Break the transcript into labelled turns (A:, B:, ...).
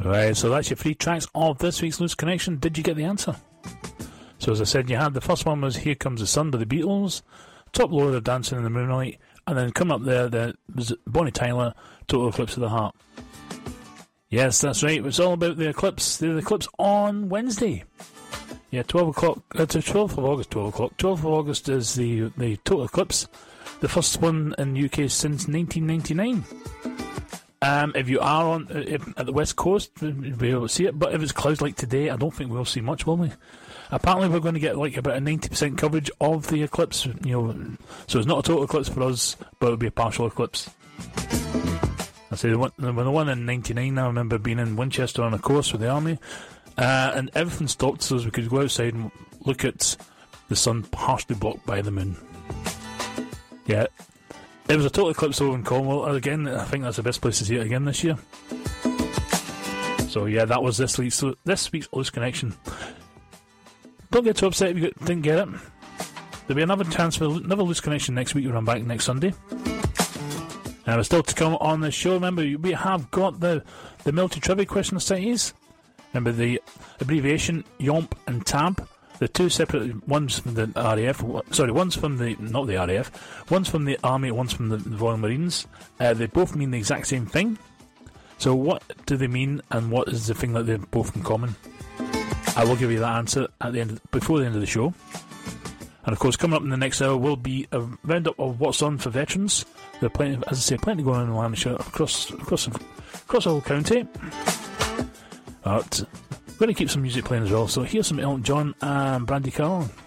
A: Right, so that's your 3 tracks of this week's Loose Connection. Did you get the answer? So as I said, you had the first one was Here Comes the Sun by the Beatles, Top Loader, Dancing in the Moonlight, and then coming up there was Bonnie Tyler, Total Eclipse of the Heart. Yes, that's right, it was all about the eclipse. The eclipse on Wednesday. Yeah, 12 o'clock, it's 12th of August, 12 o'clock. 12th of August is the total eclipse, the first one in the UK since 1999. If you are at the west coast, you'll be able to see it, but if it's clouds like today, I don't think we'll see much, will we? Apparently we're going to get like about a 90% coverage of the eclipse, so it's not a total eclipse for us, but it'll be a partial eclipse. I say the one in 99, I remember being in Winchester on a course with the army, and everything stopped so we could go outside and look at the sun partially blocked by the moon. Yeah, it was a total eclipse over in Cornwall. Again, I think that's the best place to see it again this year. So yeah, that was this week's Loose Connection. Don't get too upset if you didn't get it. There'll be another chance for another Loose Connection next week when I'm back next Sunday. And still to come on the show, remember, we have got the military trivia question cities. Remember the abbreviation YOMP and TAB, the two separate ones from the RAF. Sorry, one's from not the RAF, one's from the Army, one's from the Royal Marines. They both mean the exact same thing. So what do they mean, and what is the thing that they're both in common? I will give you that answer before the end of the show. And of course, coming up in the next hour will be a roundup of what's on for veterans. There are plenty, as I say, plenty going on in Lancashire across the whole county. But we're going to keep some music playing as well. So here's some Elton John and Brandy Carlile.